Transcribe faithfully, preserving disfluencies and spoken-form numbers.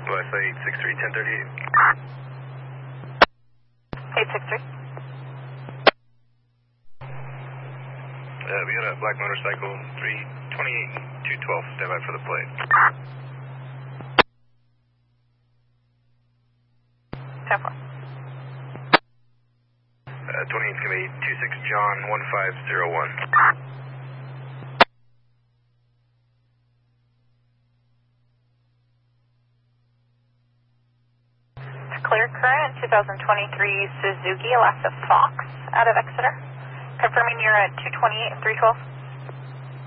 West eight six three, ten thirty-eight. eight six three. Uh, we got a black motorcycle, three twenty-eight, two twelve, stand by for the plate. ten four. Uh, twenty-eight, gonna be two six John, one five zero one. Clear current, two thousand twenty-three Suzuki Alassa Fox out of Exeter. Confirming you're at two twenty-eight and three twelve.